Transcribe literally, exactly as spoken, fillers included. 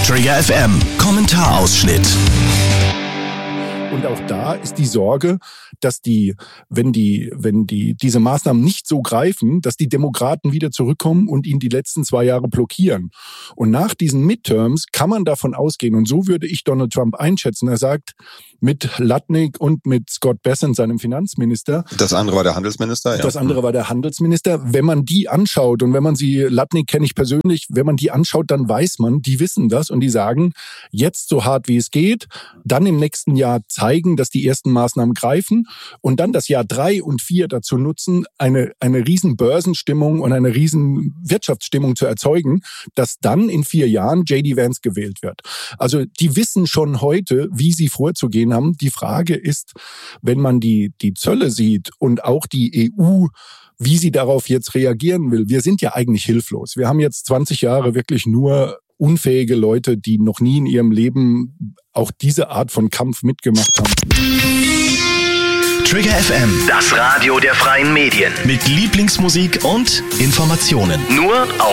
Trigger F M Kommentarausschnitt. Und auch da ist die Sorge, dass die, wenn die, wenn die diese Maßnahmen nicht so greifen, dass die Demokraten wieder zurückkommen und ihn die letzten zwei Jahre blockieren. Und nach diesen Midterms kann man davon ausgehen, und so würde ich Donald Trump einschätzen. Er sagt, mit Lutnick und mit Scott Bessent, seinem Finanzminister. Das andere war der Handelsminister, ja. Das andere war der Handelsminister. Wenn man die anschaut und wenn man sie, Lutnick kenne ich persönlich, wenn man die anschaut, dann weiß man, die wissen das und die sagen, jetzt so hart wie es geht, dann im nächsten Jahr zeigen, dass die ersten Maßnahmen greifen und dann das Jahr drei und vier dazu nutzen, eine, eine riesen Börsenstimmung und eine riesen Wirtschaftsstimmung zu erzeugen, dass dann in vier Jahren J D Vance gewählt wird. Also die wissen schon heute, wie sie vorzugehen haben. Die Frage ist, wenn man die, die Zölle sieht und auch die E U, wie sie darauf jetzt reagieren will. Wir sind ja eigentlich hilflos. Wir haben jetzt zwanzig Jahre wirklich nur unfähige Leute, die noch nie in ihrem Leben auch diese Art von Kampf mitgemacht haben. Trigger F M, das Radio der freien Medien. Mit Lieblingsmusik und Informationen. Nur auf